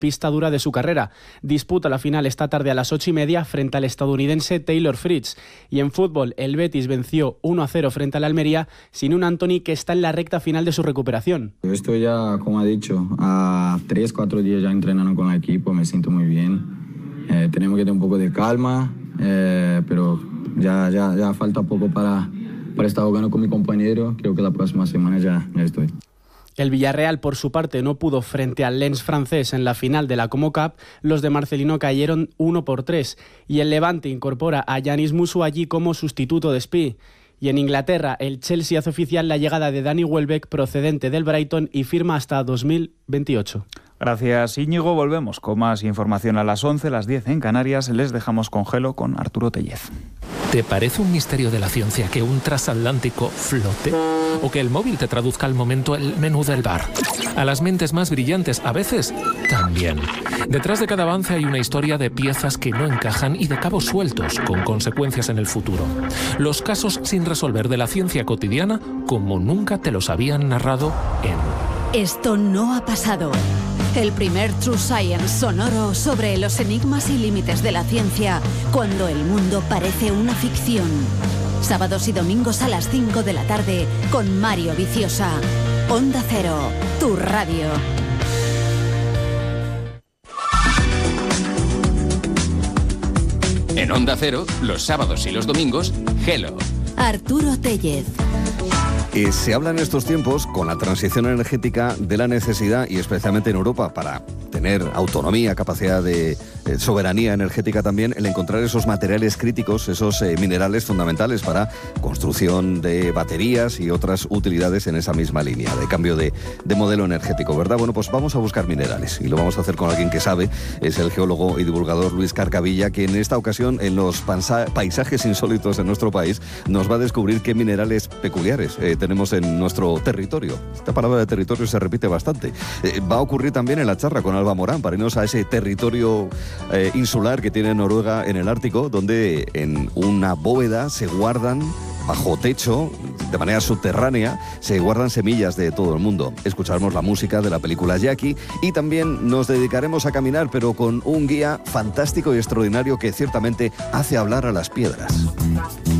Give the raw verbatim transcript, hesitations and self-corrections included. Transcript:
pista dura de su carrera. Disputa la final esta tarde a las ocho y media frente al estadounidense Taylor Fritz. Y en fútbol, el Betis venció uno a cero frente al Almería sin un Antony que está en la recta final de su recuperación. Yo estoy ya, como ha dicho, a tres, cuatro días ya entrenando con el equipo, me siento muy bien. Eh, tenemos que tener un poco de calma, eh, pero ya, ya, ya falta poco para, para estar jugando con mi compañero. Creo que la próxima semana ya, ya estoy. El Villarreal, por su parte, no pudo frente al Lens francés en la final de la Como Cup. Los de Marcelino cayeron uno por tres. Y el Levante incorpora a Yanis Musu allí como sustituto de Spi. Y en Inglaterra, el Chelsea hace oficial la llegada de Danny Welbeck procedente del Brighton y firma hasta dos mil veintiocho. Gracias, Íñigo. Volvemos con más información a las once, las diez en Canarias. Les dejamos con Gelo con Arturo Tellez. ¿Te parece un misterio de la ciencia que un transatlántico flote? ¿O que el móvil te traduzca al momento el menú del bar? A las mentes más brillantes, a veces, también. Detrás de cada avance hay una historia de piezas que no encajan y de cabos sueltos, con consecuencias en el futuro. Los casos sin resolver de la ciencia cotidiana, como nunca te los habían narrado en... Esto no ha pasado. El primer True Science sonoro sobre los enigmas y límites de la ciencia cuando el mundo parece una ficción. Sábados y domingos a las cinco de la tarde con Mario Viciosa. Onda Cero, tu radio. En Onda Cero, los sábados y los domingos, Gelo. Arturo Tellez. Eh, se habla en estos tiempos, con la transición energética, de la necesidad, y especialmente en Europa, para tener autonomía, capacidad de eh, soberanía energética también, el encontrar esos materiales críticos, esos eh, minerales fundamentales para construcción de baterías y otras utilidades en esa misma línea de cambio de, de modelo energético, ¿verdad? Bueno, pues vamos a buscar minerales y lo vamos a hacer con alguien que sabe, es el geólogo y divulgador Luis Carcavilla, que en esta ocasión, en los pansa- paisajes insólitos de nuestro país, nos va a descubrir qué minerales peculiares eh, tenemos en nuestro territorio. Esta palabra de territorio se repite bastante. Eh, va a ocurrir también en la charla con Alba Morán, para irnos a ese territorio eh, insular que tiene Noruega en el Ártico, donde en una bóveda se guardan, bajo techo, de manera subterránea, se guardan semillas de todo el mundo. Escucharemos la música de la película Jackie y también nos dedicaremos a caminar, pero con un guía fantástico y extraordinario que ciertamente hace hablar a las piedras.